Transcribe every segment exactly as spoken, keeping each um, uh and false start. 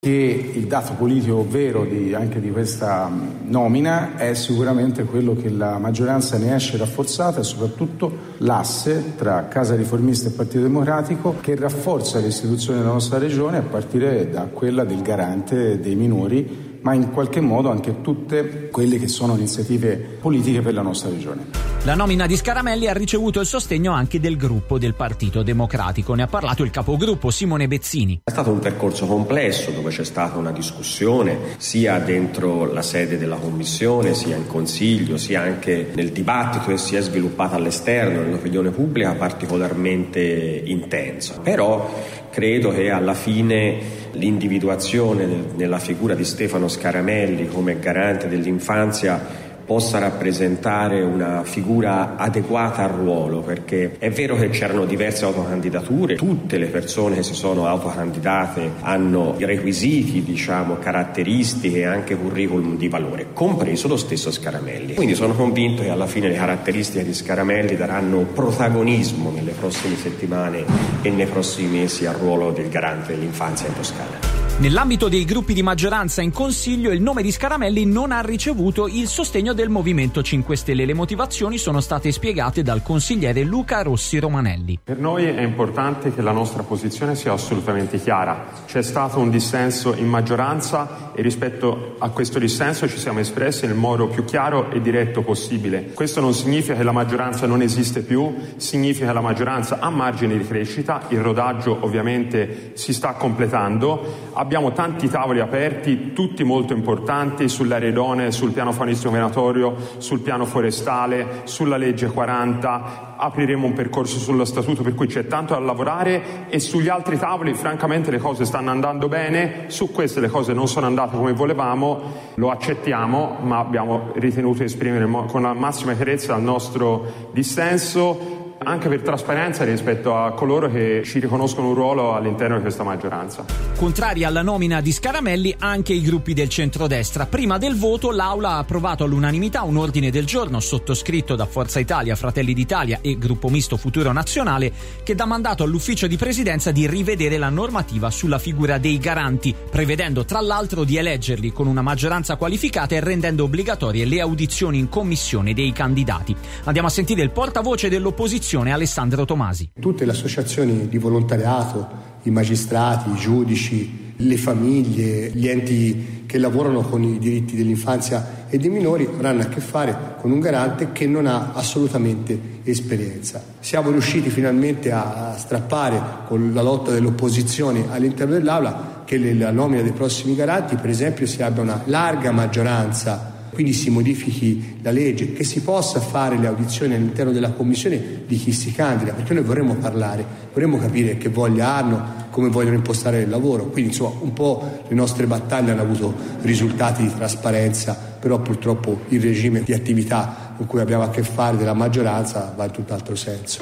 che il dato politico vero di, anche di questa nomina è sicuramente quello che la maggioranza ne esce rafforzata e soprattutto l'asse tra Casa Riformista e Partito Democratico, che rafforza le istituzioni della nostra regione a partire da quella del garante dei minori, ma in qualche modo anche tutte quelle che sono iniziative politiche per la nostra regione. La nomina di Scaramelli ha ricevuto il sostegno anche del gruppo del Partito Democratico. Ne ha parlato il capogruppo Simone Bezzini. È stato un percorso complesso dove c'è stata una discussione sia dentro la sede della Commissione, sia in Consiglio, sia anche nel dibattito che si è sviluppato all'esterno, nell'opinione pubblica particolarmente intensa. Però credo che alla fine l'individuazione nella figura di Stefano Scaramelli come garante dell'infanzia possa rappresentare una figura adeguata al ruolo, perché è vero che c'erano diverse autocandidature, tutte le persone che si sono autocandidate hanno i requisiti, diciamo, caratteristiche e anche curriculum di valore, compreso lo stesso Scaramelli. Quindi sono convinto che alla fine le caratteristiche di Scaramelli daranno protagonismo nelle prossime settimane e nei prossimi mesi al ruolo del garante dell'infanzia in Toscana. Nell'ambito dei gruppi di maggioranza in Consiglio, il nome di Scaramelli non ha ricevuto il sostegno del Movimento cinque Stelle. Le motivazioni sono state spiegate dal consigliere Luca Rossi Romanelli. Per noi è importante che la nostra posizione sia assolutamente chiara. C'è stato un dissenso in maggioranza e rispetto a questo dissenso ci siamo espressi nel modo più chiaro e diretto possibile. Questo non significa che la maggioranza non esiste più, significa che la maggioranza ha margine di crescita, il rodaggio ovviamente si sta completando. Abbiamo tanti tavoli aperti, tutti molto importanti, sull'area idonea, sul piano faunistico venatorio, sul piano forestale, sulla legge quaranta. Apriremo un percorso sullo statuto, per cui c'è tanto da lavorare, e sugli altri tavoli francamente le cose stanno andando bene. Su queste le cose non sono andate come volevamo, lo accettiamo, ma abbiamo ritenuto di esprimere con la massima chiarezza il nostro dissenso, anche per trasparenza rispetto a coloro che ci riconoscono un ruolo all'interno di questa maggioranza. Contrari alla nomina di Scaramelli anche i gruppi del centrodestra. Prima del voto l'Aula ha approvato all'unanimità un ordine del giorno sottoscritto da Forza Italia, Fratelli d'Italia e Gruppo Misto Futuro Nazionale, che dà mandato all'ufficio di presidenza di rivedere la normativa sulla figura dei garanti, prevedendo tra l'altro di eleggerli con una maggioranza qualificata e rendendo obbligatorie le audizioni in commissione dei candidati. Andiamo a sentire il portavoce dell'opposizione Alessandro Tomasi. Tutte le associazioni di volontariato, i magistrati, i giudici, le famiglie, gli enti che lavorano con i diritti dell'infanzia e dei minori avranno a che fare con un garante che non ha assolutamente esperienza. Siamo riusciti finalmente a strappare, con la lotta dell'opposizione all'interno dell'Aula, che la nomina dei prossimi garanti, per esempio, si abbia una larga maggioranza, quindi si modifichi la legge, che si possa fare le audizioni all'interno della commissione di chi si candida, perché noi vorremmo parlare, vorremmo capire che voglia hanno, come vogliono impostare il lavoro. Quindi insomma un po' le nostre battaglie hanno avuto risultati di trasparenza, però purtroppo il regime di attività con cui abbiamo a che fare della maggioranza va in tutt'altro senso.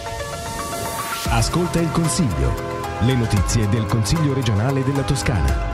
Ascolta il Consiglio, le notizie del Consiglio regionale della Toscana.